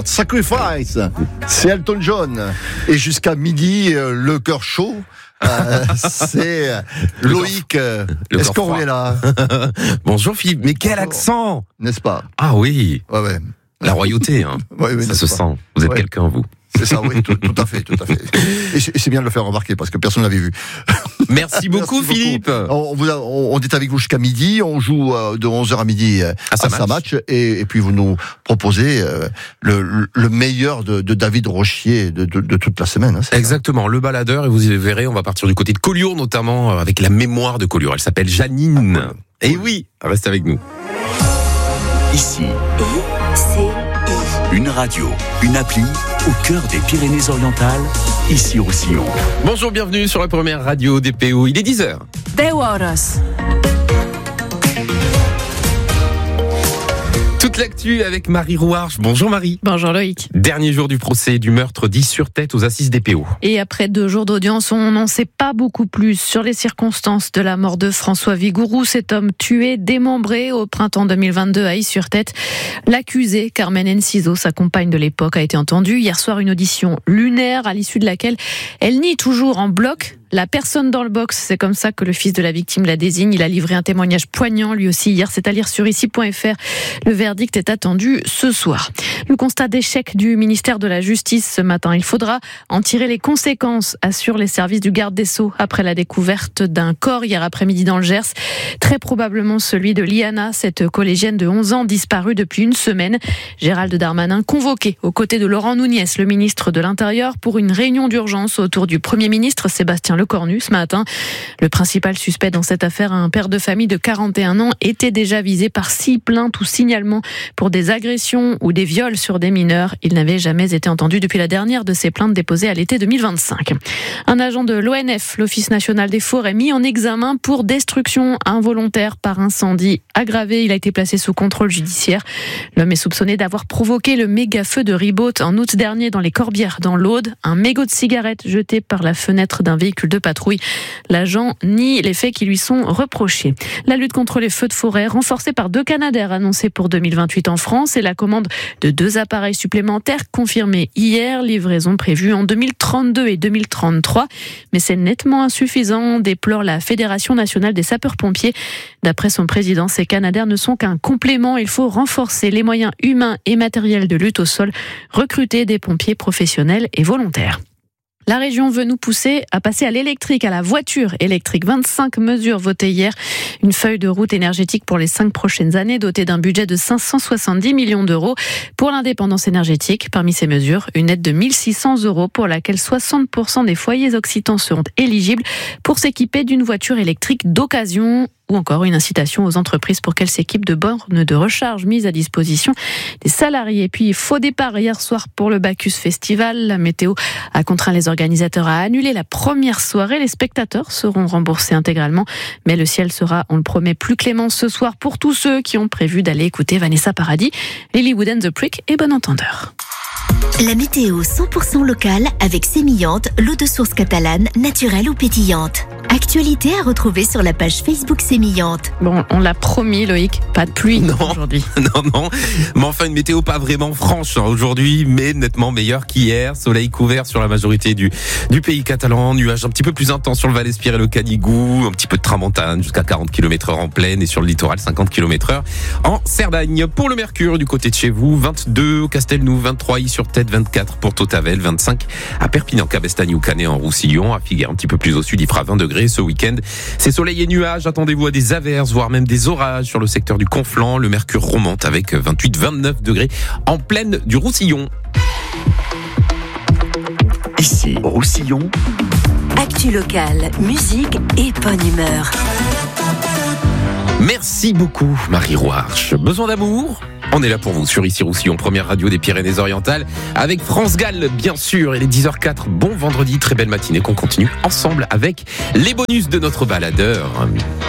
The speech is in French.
Heart, Sacrifice, c'est Elton John. Et jusqu'à midi, le cœur chaud, c'est Loïc. Est-ce qu'on est là? Bonjour Philippe, mais quel accent, n'est-ce pas? Ah oui, ouais. La royauté, hein. Ouais, ça se sent. Vous êtes quelqu'un, vous. C'est ça, oui, tout à fait. Et c'est bien de le faire remarquer parce que personne ne l'avait vu. Merci beaucoup, Philippe. On est avec vous jusqu'à midi. On joue de 11h à midi à Samatch. Et puis vous nous proposez le meilleur de David Rochier de toute la semaine. Hein, exactement, le baladeur. Et vous verrez, on va partir du côté de Collioure, notamment avec la mémoire de Collioure. Elle s'appelle Janine. Et oui, reste avec nous. Ici, une radio, une appli au cœur des Pyrénées-Orientales, ici Roussillon. Bonjour, bienvenue sur la première radio des PO. Il est 10h. Toute l'actu avec Marie Rouarche. Bonjour Marie. Bonjour Loïc. Dernier jour du procès du meurtre d'Is-sur-Tête aux assises des PO. Et après 2 jours d'audience, on n'en sait pas beaucoup plus sur les circonstances de la mort de François Vigourou, cet homme tué, démembré au printemps 2022 à Is-sur-Tête. L'accusé, Carmen Enciso, sa compagne de l'époque, a été entendue. Hier soir, une audition lunaire à l'issue de laquelle elle nie toujours en bloc la personne dans le box. C'est comme ça que le fils de la victime la désigne. Il a livré un témoignage poignant lui aussi hier. C'est à lire sur ici.fr. Le verdict est attendu ce soir. Le constat d'échec du ministère de la Justice ce matin. Il faudra en tirer les conséquences, assurent les services du garde des Sceaux après la découverte d'un corps hier après-midi dans le Gers. Très probablement celui de Liana, cette collégienne de 11 ans disparue depuis une semaine. Gérald Darmanin convoqué aux côtés de Laurent Nunez, le ministre de l'Intérieur, pour une réunion d'urgence autour du Premier ministre Sébastien Lecornu ce matin. Le principal suspect dans cette affaire, un père de famille de 41 ans, était déjà visé par 6 plaintes ou signalements pour des agressions ou des viols sur des mineurs. Il n'avait jamais été entendu depuis la dernière de ces plaintes déposées à l'été 2025. Un agent de l'ONF, l'Office national des forêts, mis en examen pour destruction involontaire par incendie aggravé. Il a été placé sous contrôle judiciaire. L'homme est soupçonné d'avoir provoqué le méga-feu de Ribaute en août dernier dans les Corbières, dans l'Aude. Un mégot de cigarette jeté par la fenêtre d'un véhicule de patrouille. L'agent nie les faits qui lui sont reprochés. La lutte contre les feux de forêt renforcée par 2 Canadair annoncés pour 2028 en France et la commande de 2 appareils supplémentaires confirmés hier. Livraison prévue en 2032 et 2033. Mais c'est nettement insuffisant, déplore la Fédération nationale des sapeurs-pompiers. D'après son président, ces Canadair ne sont qu'un complément. Il faut renforcer les moyens humains et matériels de lutte au sol, recruter des pompiers professionnels et volontaires. La région veut nous pousser à passer à l'électrique, à la voiture électrique. 25 mesures votées hier. Une feuille de route énergétique pour les 5 prochaines années, dotée d'un budget de 570 millions d'euros pour l'indépendance énergétique. Parmi ces mesures, une aide de 1 600 euros pour laquelle 60% des foyers occitans seront éligibles pour s'équiper d'une voiture électrique d'occasion, ou encore une incitation aux entreprises pour qu'elles s'équipent de bornes de recharge mises à disposition des salariés. Puis, faux départ hier soir pour le Bacchus Festival. La météo a contraint les organisateurs à annuler la première soirée. Les spectateurs seront remboursés intégralement, mais le ciel sera, on le promet, plus clément ce soir pour tous ceux qui ont prévu d'aller écouter Vanessa Paradis, Lilywood and the Prick et Bon Entendeur. La météo 100% locale avec Sémillante, l'eau de source catalane, naturelle ou pétillante. Actualité à retrouver sur la page Facebook Sémillante. Bon, on l'a promis Loïc, pas de pluie aujourd'hui. Non. Mais enfin, une météo pas vraiment franche aujourd'hui, mais nettement meilleure qu'hier. Soleil couvert sur la majorité du pays catalan. Nuages un petit peu plus intenses sur le Val-Espire et le Canigou. Un petit peu de tramontane jusqu'à 40 km/h en plaine et sur le littoral 50 km/h en Cerdagne. Pour le mercure, du côté de chez vous, 22 au Castelnou, 23 Is-sur-Tête, 24 pour Tautavel, 25 à Perpignan, Cabestany, Canet en Roussillon, à Figueres un petit peu plus au sud, il fera 20 degrés ce week-end. C'est soleil et nuages, attendez-vous à des averses, voire même des orages sur le secteur du Conflent. Le mercure remonte avec 28-29 degrés en plaine du Roussillon. Ici, Roussillon. Actu locale, musique et bonne humeur. Merci beaucoup Marie Rouarche. Besoin d'amour ? On est là pour vous sur Ici Roussillon, première radio des Pyrénées-Orientales, avec France Gall, bien sûr. Il est 10h04, bon vendredi, très belle matinée qu'on continue ensemble avec les bonus de notre baladeur.